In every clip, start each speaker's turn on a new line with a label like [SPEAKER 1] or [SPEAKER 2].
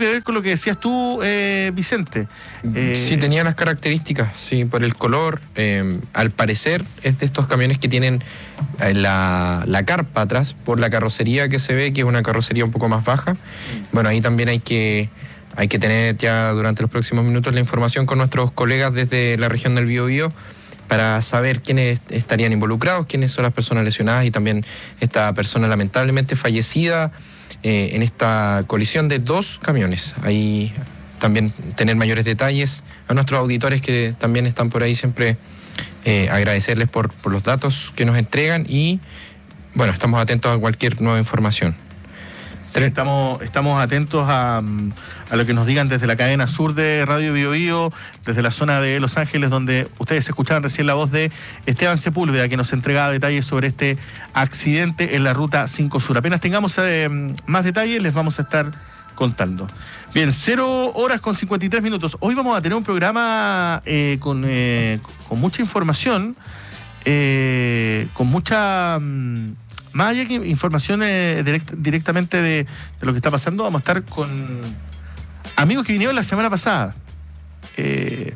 [SPEAKER 1] que ver con lo que decías tú, Vicente.
[SPEAKER 2] Sí, tenía las características, sí, por el color. Al parecer es de estos camiones que tienen la carpa atrás, por la carrocería que se ve, que es una carrocería un poco más baja. Bueno, ahí también hay que tener ya durante los próximos minutos la información con nuestros colegas desde la región del Biobío para saber quiénes estarían involucrados, quiénes son las personas lesionadas y también esta persona lamentablemente fallecida en esta colisión de 2 camiones. Ahí también tener mayores detalles. A nuestros auditores que también están por ahí siempre agradecerles por los datos que nos entregan y bueno, estamos atentos a cualquier nueva información.
[SPEAKER 1] Sí, estamos atentos a lo que nos digan desde la cadena sur de Radio Biobío, desde la zona de Los Ángeles, donde ustedes escuchaban recién la voz de Esteban Sepúlveda, que nos entregaba detalles sobre este accidente en la Ruta 5 Sur. Apenas tengamos más detalles, les vamos a estar contando. Bien, 0:53. Hoy vamos a tener un programa con mucha información, con mucha... Más allá que información directamente de lo que está pasando, vamos a estar con amigos que vinieron la semana pasada. De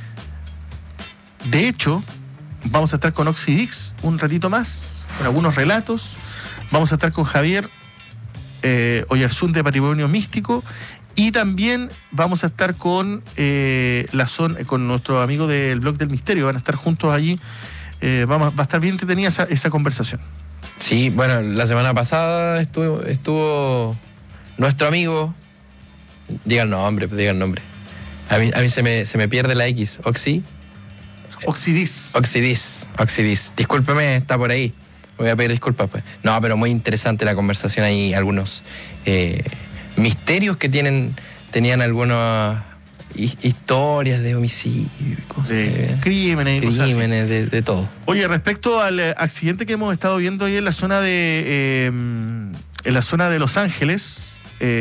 [SPEAKER 1] hecho, vamos a estar con Oxidix un ratito más, con algunos relatos. Vamos a estar con Javier Oyarzún de Patrimonio Místico. Y también vamos a estar con con nuestro amigo del Blog del Misterio. Van a estar juntos allí. Va a estar bien entretenida esa conversación.
[SPEAKER 2] Sí, bueno, la semana pasada estuvo nuestro amigo. Diga el nombre. A mí se me pierde la X.
[SPEAKER 1] Oxidis.
[SPEAKER 2] Discúlpeme, está por ahí. Voy a pedir disculpas, pues. No, pero muy interesante la conversación ahí. Algunos misterios que tenían algunas historias de homicidio, cosas crímenes, de todo.
[SPEAKER 1] Oye, respecto al accidente que hemos estado viendo ahí en la zona de Los Ángeles,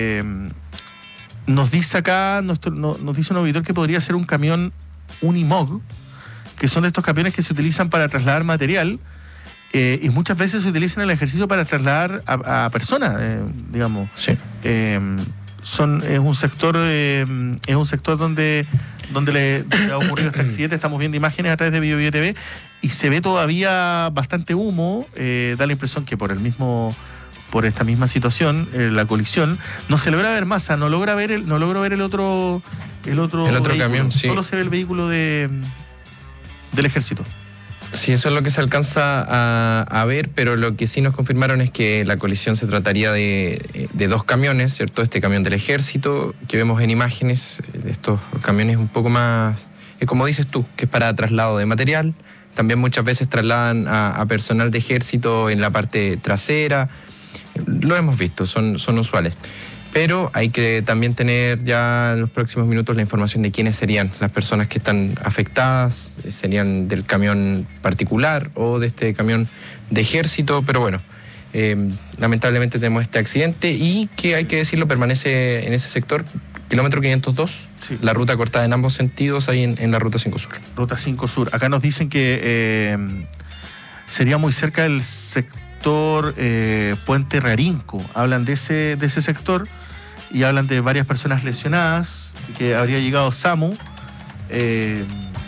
[SPEAKER 1] nos dice acá nos dice un auditor que podría ser un camión Unimog, que son de estos camiones que se utilizan para trasladar material y muchas veces se utilizan en el ejercicio para trasladar a personas, digamos.
[SPEAKER 2] Sí.
[SPEAKER 1] Es un sector donde ha ocurrido este accidente. Estamos viendo imágenes a través de Biobío TV y se ve todavía bastante humo. Da la impresión que por esta misma situación, la colisión, no se logra ver masa, no logro ver el otro
[SPEAKER 2] camión, sí.
[SPEAKER 1] Solo se ve el vehículo del ejército.
[SPEAKER 2] Sí, eso es lo que se alcanza a ver, pero lo que sí nos confirmaron es que la colisión se trataría de 2 camiones, ¿cierto? Este camión del ejército que vemos en imágenes, de estos camiones un poco más, como dices tú, que es para traslado de material. También muchas veces trasladan a personal de ejército en la parte trasera. Lo hemos visto, son usuales. Pero hay que también tener ya en los próximos minutos la información de quiénes serían las personas que están afectadas, serían del camión particular o de este camión de ejército, pero bueno, lamentablemente tenemos este accidente y que hay que decirlo, permanece en ese sector, kilómetro 502, sí. La ruta cortada en ambos sentidos ahí en la Ruta 5 Sur.
[SPEAKER 1] Ruta 5 Sur. Acá nos dicen que sería muy cerca del sector Puente Rarinco. Hablan de ese sector y hablan de varias personas lesionadas, que habría llegado SAMU, que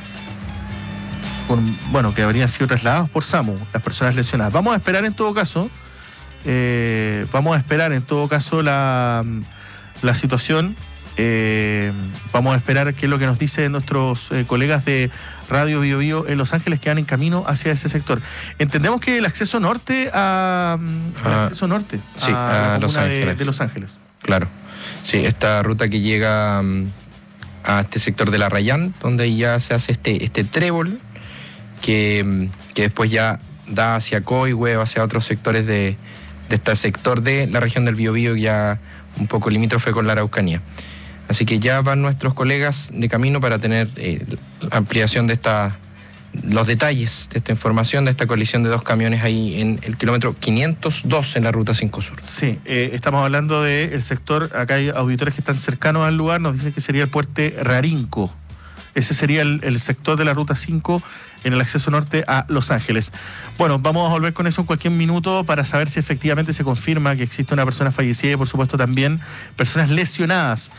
[SPEAKER 1] habrían sido trasladados por SAMU, las personas lesionadas. Vamos a esperar en todo caso la situación. Vamos a esperar qué es lo que nos dicen nuestros colegas de Radio Biobío en Los Ángeles que van en camino hacia ese sector. Entendemos que el acceso norte a la
[SPEAKER 2] Los Ángeles.
[SPEAKER 1] de Los Ángeles.
[SPEAKER 2] Claro. Sí, esta ruta que llega a este sector de la Rayán, donde ya se hace este trébol que después ya da hacia Coihue o hacia otros sectores de este sector de la región del Biobío, ya un poco limítrofe con la Araucanía. Así que ya van nuestros colegas de camino para tener ampliación de los detalles de esta información, de esta colisión de 2 camiones ahí en el kilómetro 502 en la Ruta 5 Sur.
[SPEAKER 1] Sí, estamos hablando del sector, acá hay auditores que están cercanos al lugar, nos dicen que sería el Puente Rarinco. Ese sería el sector de la Ruta 5 en el acceso norte a Los Ángeles. Bueno, vamos a volver con eso en cualquier minuto para saber si efectivamente se confirma que existe una persona fallecida y por supuesto también personas lesionadas